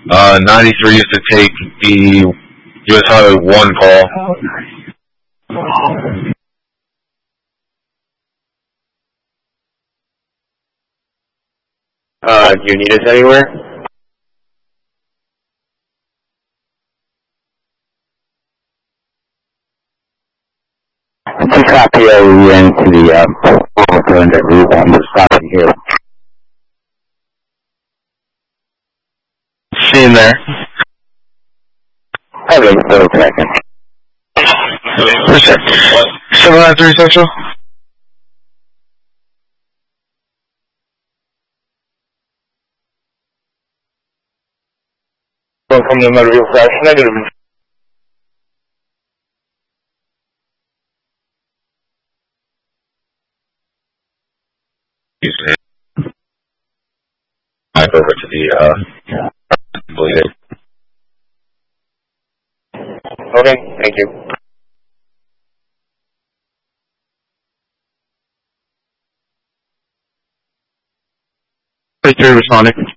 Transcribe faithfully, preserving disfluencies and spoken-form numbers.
Uh, ninety-three is to take the U S Highway one call. Uh, do you need us anywhere? To copy you into the uh, overturn that route. I'm just stopping here. See him there. Okay, so tracking. seven nine three Central. From the motor vehicle crash, negative. Back over to the, uh, bleeding. Okay, thank you. thirty-three responding.